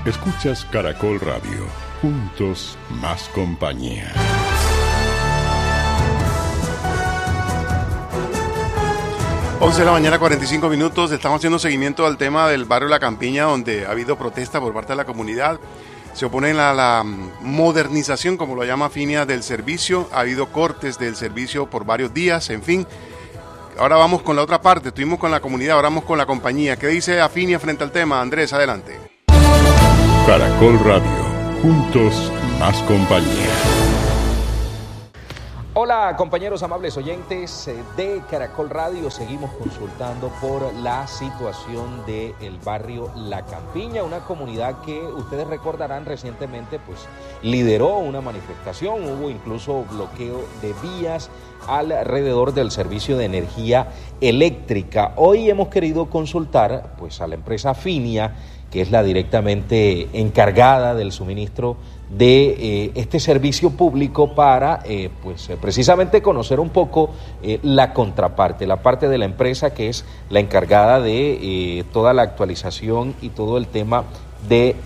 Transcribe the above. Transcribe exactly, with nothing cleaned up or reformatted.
Escuchas Caracol Radio. Juntos más compañía. once de la mañana, cuarenta y cinco minutos. Estamos haciendo seguimiento al tema del barrio La Campiña, donde ha habido protesta por parte de la comunidad. Se oponen a la modernización, como lo llama Finia, del servicio. Ha habido cortes del servicio por varios días, en fin. Ahora vamos con la otra parte. Estuvimos con la comunidad, ahora vamos con la compañía. ¿Qué dice Afinia frente al tema? Andrés, adelante. Caracol Radio. Juntos más compañía. Hola compañeros amables oyentes de Caracol Radio, seguimos consultando por la situación del barrio La Campiña, una comunidad que ustedes recordarán recientemente pues lideró una manifestación, hubo incluso bloqueo de vías alrededor del servicio de energía eléctrica. Hoy hemos querido consultar pues a la empresa Finia, que es la directamente encargada del suministro de eh, este servicio público para eh, pues eh, precisamente conocer un poco eh, la contraparte, la parte de la empresa que es la encargada de eh, toda la actualización y todo el tema de